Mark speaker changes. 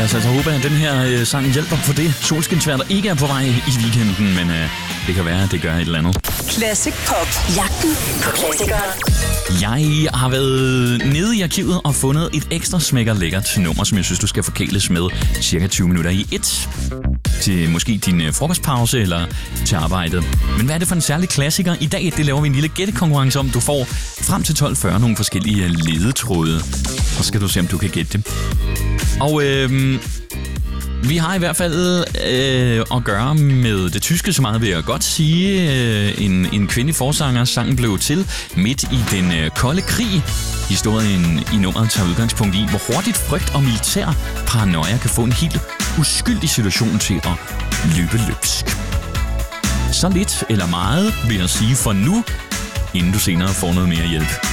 Speaker 1: lad os altså håbe, at den her sang hjælper på det solskinsvejr, der ikke er på vej i weekenden, men det kan være, at det gør et eller andet.
Speaker 2: Classic Pop. Jagten på klassikere.
Speaker 1: Jeg har været nede i arkivet og fundet et ekstra smækker lækkert nummer, som jeg synes, du skal forkæles med cirka 20 minutter i et. Til måske din frokostpause eller til arbejdet. Men hvad er det for en særlig klassiker? I dag det laver vi en lille gættekonkurrence om. Du får frem til 12:40 nogle forskellige ledetråde. Så skal du se, om du kan gætte det. Og vi har i hvert fald at gøre med det tyske, så meget vil jeg godt sige. En kvindelig forsanger. Sangen blev til midt i den kolde krig. Historien i nummeret tager udgangspunkt i, hvor hurtigt frygt og militær paranoia kan få en helt uskyldig situation til at løbe løbsk. Så lidt eller meget vil jeg sige for nu, inden du senere får noget mere hjælp.